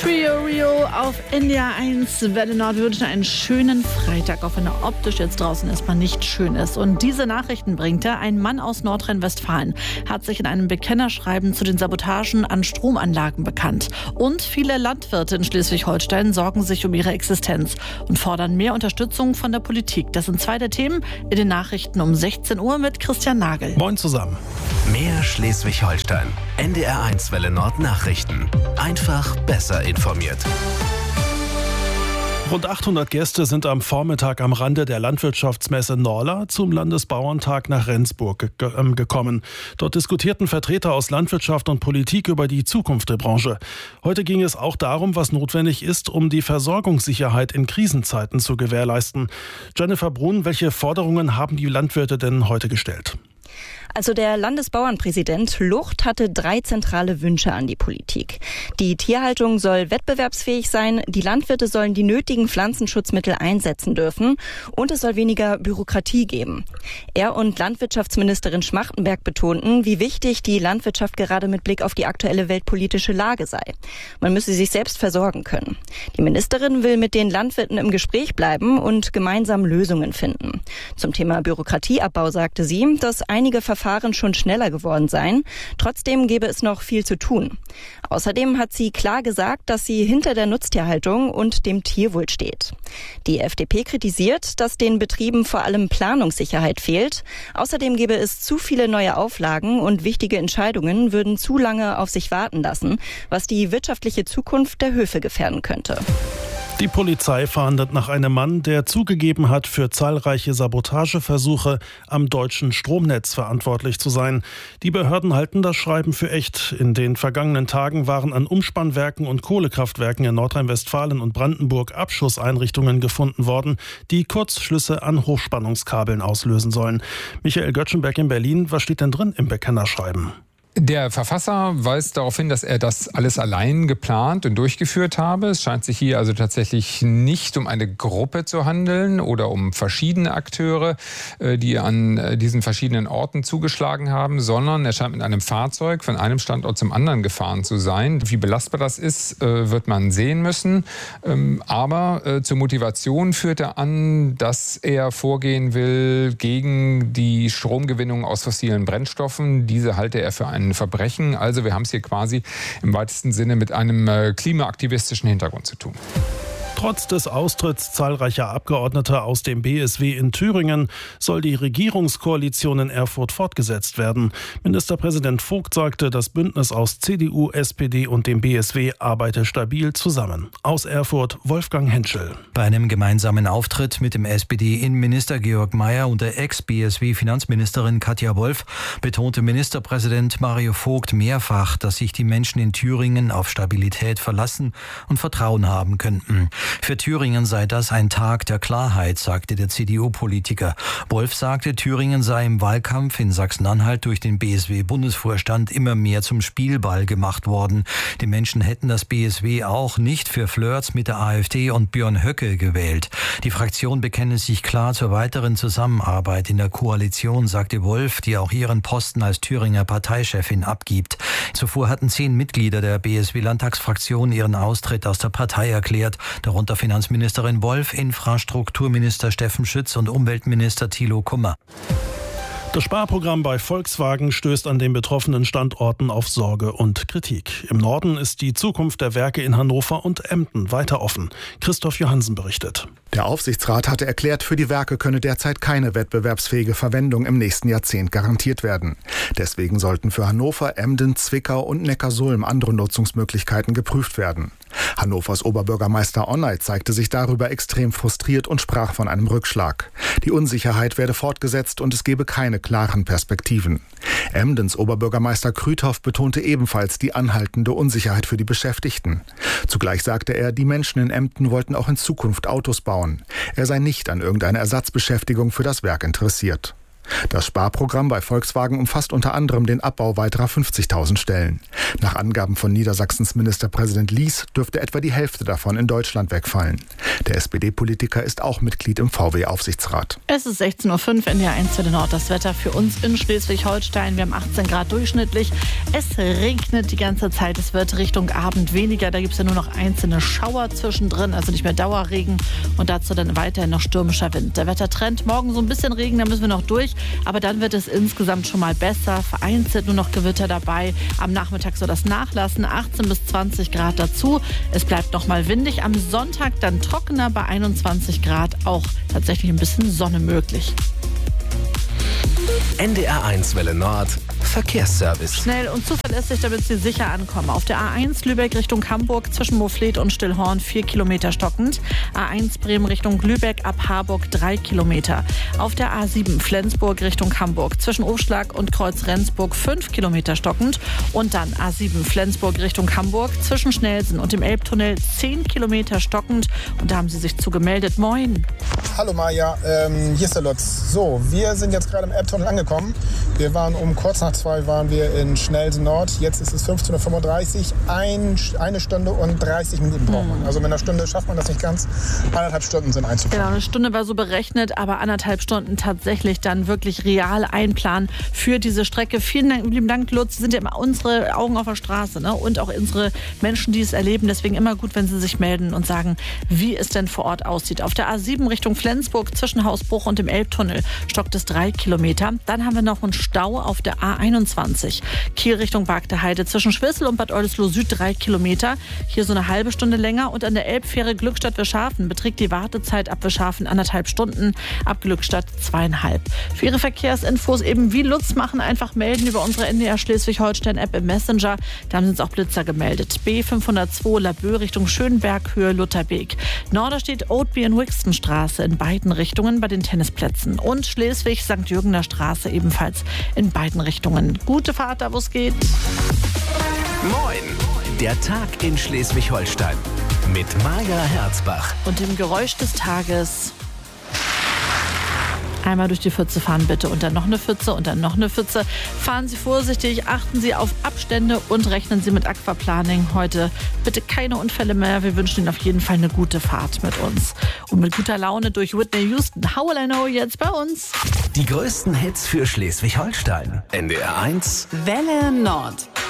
Trio Rio auf NDR 1 Welle Nord wünschen einen schönen Freitag, auch wenn er optisch jetzt draußen erstmal nicht schön ist. Und diese Nachrichten bringt er. Ein Mann aus Nordrhein-Westfalen hat sich in einem Bekennerschreiben zu den Sabotagen an Stromanlagen bekannt. Und viele Landwirte in Schleswig-Holstein sorgen sich um ihre Existenz und fordern mehr Unterstützung von der Politik. Das sind zwei der Themen in den Nachrichten um 16 Uhr mit Christian Nagel. Moin zusammen. Mehr Schleswig-Holstein. NDR 1 Welle Nord Nachrichten. Einfach besser informiert. Rund 800 Gäste sind am Vormittag am Rande der Landwirtschaftsmesse Norla zum Landesbauerntag nach Rendsburg gekommen. Dort diskutierten Vertreter aus Landwirtschaft und Politik über die Zukunft der Branche. Heute ging es auch darum, was notwendig ist, um die Versorgungssicherheit in Krisenzeiten zu gewährleisten. Jennifer Brun, welche Forderungen haben die Landwirte denn heute gestellt? Also der Landesbauernpräsident Lucht hatte 3 zentrale Wünsche an die Politik. Die Tierhaltung soll wettbewerbsfähig sein, die Landwirte sollen die nötigen Pflanzenschutzmittel einsetzen dürfen und es soll weniger Bürokratie geben. Er und Landwirtschaftsministerin Schmachtenberg betonten, wie wichtig die Landwirtschaft gerade mit Blick auf die aktuelle weltpolitische Lage sei. Man müsse sich selbst versorgen können. Die Ministerin will mit den Landwirten im Gespräch bleiben und gemeinsam Lösungen finden. Zum Thema Bürokratieabbau sagte sie, dass einige Verfahren schon schneller geworden seien. Trotzdem gäbe es noch viel zu tun. Außerdem hat sie klar gesagt, dass sie hinter der Nutztierhaltung und dem Tierwohl steht. Die FDP kritisiert, dass den Betrieben vor allem Planungssicherheit fehlt. Außerdem gäbe es zu viele neue Auflagen und wichtige Entscheidungen würden zu lange auf sich warten lassen, was die wirtschaftliche Zukunft der Höfe gefährden könnte. Die Polizei fahndet nach einem Mann, der zugegeben hat, für zahlreiche Sabotageversuche am deutschen Stromnetz verantwortlich zu sein. Die Behörden halten das Schreiben für echt. In den vergangenen Tagen waren an Umspannwerken und Kohlekraftwerken in Nordrhein-Westfalen und Brandenburg Abschusseinrichtungen gefunden worden, die Kurzschlüsse an Hochspannungskabeln auslösen sollen. Michael Göttschenberg in Berlin, was steht denn drin im Bekennerschreiben? Der Verfasser weist darauf hin, dass er das alles allein geplant und durchgeführt habe. Es scheint sich hier also tatsächlich nicht um eine Gruppe zu handeln oder um verschiedene Akteure, die an diesen verschiedenen Orten zugeschlagen haben, sondern er scheint mit einem Fahrzeug von einem Standort zum anderen gefahren zu sein. Wie belastbar das ist, wird man sehen müssen. Aber zur Motivation führt er an, dass er vorgehen will gegen die Stromgewinnung aus fossilen Brennstoffen. Diese halte er für ein Verbrechen. Also wir haben es hier quasi im weitesten Sinne mit einem klimaaktivistischen Hintergrund zu tun. Trotz des Austritts zahlreicher Abgeordneter aus dem BSW in Thüringen soll die Regierungskoalition in Erfurt fortgesetzt werden. Ministerpräsident Vogt sagte, das Bündnis aus CDU, SPD und dem BSW arbeite stabil zusammen. Aus Erfurt Wolfgang Henschel. Bei einem gemeinsamen Auftritt mit dem SPD-Innenminister Georg Mayer und der Ex-BSW-Finanzministerin Katja Wolf betonte Ministerpräsident Mario Vogt mehrfach, dass sich die Menschen in Thüringen auf Stabilität verlassen und Vertrauen haben könnten. Für Thüringen sei das ein Tag der Klarheit, sagte der CDU-Politiker. Wolf sagte, Thüringen sei im Wahlkampf in Sachsen-Anhalt durch den BSW-Bundesvorstand immer mehr zum Spielball gemacht worden. Die Menschen hätten das BSW auch nicht für Flirts mit der AfD und Björn Höcke gewählt. Die Fraktion bekenne sich klar zur weiteren Zusammenarbeit in der Koalition, sagte Wolf, die auch ihren Posten als Thüringer Parteichefin abgibt. Zuvor hatten 10 Mitglieder der BSW-Landtagsfraktion ihren Austritt aus der Partei erklärt, darunter Finanzministerin Wolf, Infrastrukturminister Steffen Schütz und Umweltminister Thilo Kummer. Das Sparprogramm bei Volkswagen stößt an den betroffenen Standorten auf Sorge und Kritik. Im Norden ist die Zukunft der Werke in Hannover und Emden weiter offen. Christoph Johansen berichtet. Der Aufsichtsrat hatte erklärt, für die Werke könne derzeit keine wettbewerbsfähige Verwendung im nächsten Jahrzehnt garantiert werden. Deswegen sollten für Hannover, Emden, Zwickau und Neckarsulm andere Nutzungsmöglichkeiten geprüft werden. Hannovers Oberbürgermeister Onnay zeigte sich darüber extrem frustriert und sprach von einem Rückschlag. Die Unsicherheit werde fortgesetzt und es gebe keine klaren Perspektiven. Emdens Oberbürgermeister Krüthoff betonte ebenfalls die anhaltende Unsicherheit für die Beschäftigten. Zugleich sagte er, die Menschen in Emden wollten auch in Zukunft Autos bauen. Er sei nicht an irgendeiner Ersatzbeschäftigung für das Werk interessiert. Das Sparprogramm bei Volkswagen umfasst unter anderem den Abbau weiterer 50.000 Stellen. Nach Angaben von Niedersachsens Ministerpräsident Lies dürfte etwa die Hälfte davon in Deutschland wegfallen. Der SPD-Politiker ist auch Mitglied im VW-Aufsichtsrat. Es ist 16.05 Uhr, NDR 1 Welle Nord. Das Wetter für uns in Schleswig-Holstein. Wir haben 18 Grad durchschnittlich. Es regnet die ganze Zeit. Es wird Richtung Abend weniger. Da gibt es ja nur noch einzelne Schauer zwischendrin, also nicht mehr Dauerregen. Und dazu dann weiterhin noch stürmischer Wind. Der Wettertrend, morgen so ein bisschen Regen, da müssen wir noch durch. Aber dann wird es insgesamt schon mal besser. Vereinzelt nur noch Gewitter dabei. Am Nachmittag soll das nachlassen. 18 bis 20 Grad dazu. Es bleibt noch mal windig. Am Sonntag dann trockener bei 21 Grad. Auch tatsächlich ein bisschen Sonne möglich. NDR 1 Welle Nord Verkehrsservice. Schnell und zuverlässig, damit Sie sicher ankommen. Auf der A1 Lübeck Richtung Hamburg zwischen Moofleet und Stillhorn 4 Kilometer stockend. A1 Bremen Richtung Lübeck ab Harburg 3 Kilometer. Auf der A7 Flensburg Richtung Hamburg zwischen Aufschlag und Kreuz Rendsburg 5 Kilometer stockend. Und dann A7 Flensburg Richtung Hamburg zwischen Schnelsen und dem Elbtunnel 10 Kilometer stockend. Und da haben Sie sich zugemeldet. Moin. Hallo Maja, hier ist der Lutz. So, wir sind jetzt gerade im Elbtunnel angekommen. Wir waren kurz nach 2 waren wir in Schnelsen Nord. Jetzt ist es 15.35 Uhr. Eine Stunde und 30 Minuten braucht man. Also mit einer Stunde schafft man das nicht ganz. 1,5 Stunden sind einzufahren. Genau, eine Stunde war so berechnet, aber 1,5 Stunden tatsächlich dann wirklich real einplanen für diese Strecke. Vielen lieben Dank, Lutz. Sind ja immer unsere Augen auf der Straße, ne? Und auch unsere Menschen, die es erleben. Deswegen immer gut, wenn Sie sich melden und sagen, wie es denn vor Ort aussieht. Auf der A7 Richtung Flensburg zwischen Hausbruch und dem Elbtunnel stockt es 3 Kilometer. Dann haben wir noch einen Stau auf der A21. Kiel Richtung Bargteheide zwischen Schwissel und Bad Oldesloe Süd 3 Kilometer. Hier so eine halbe Stunde länger. Und an der Elbfähre Glückstadt-Wischhafen beträgt die Wartezeit ab Wischhafen 1,5 Stunden, ab Glückstadt 2,5. Für Ihre Verkehrsinfos eben wie Lutz machen, einfach melden über unsere NDR Schleswig-Holstein-App im Messenger. Da haben Sie uns auch Blitzer gemeldet. B502 Laboe Richtung Schönberg, Höhe Lutherbeek. Norderstedt, Oatby und Wixtonstraße in beiden Richtungen bei den Tennisplätzen. Und Schleswig, St. Jürgener Straße ebenfalls in beiden Richtungen. Gute Fahrt da, wo es geht. Moin, der Tag in Schleswig-Holstein mit Maja Herzbach. Und dem Geräusch des Tages. Einmal durch die Pfütze fahren bitte und dann noch eine Pfütze und dann noch eine Pfütze. Fahren Sie vorsichtig, achten Sie auf Abstände und rechnen Sie mit Aquaplaning. Heute bitte keine Unfälle mehr. Wir wünschen Ihnen auf jeden Fall eine gute Fahrt mit uns. Und mit guter Laune durch Whitney Houston. How Will I Know jetzt bei uns. Die größten Hits für Schleswig-Holstein. NDR 1 Welle Nord.